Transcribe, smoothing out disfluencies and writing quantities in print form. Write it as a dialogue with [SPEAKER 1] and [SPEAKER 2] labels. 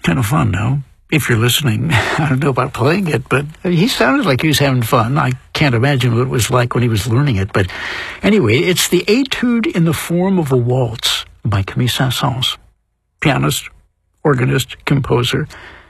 [SPEAKER 1] Kind of fun, no? If you're listening, I don't know about playing it, but he sounded like he was having fun. I can't imagine what it was like when he was learning it. But anyway, it's the Etude in the Form of a Waltz by Camille Saint-Saëns. Pianist, organist, composer.